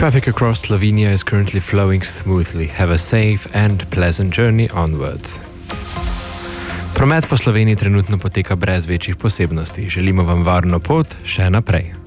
Traffic across Slovenia is currently flowing smoothly. Have a safe and pleasant journey onwards. Promet po Sloveniji trenutno poteka brez večjih posebnosti. Želimo vam varno pot še naprej.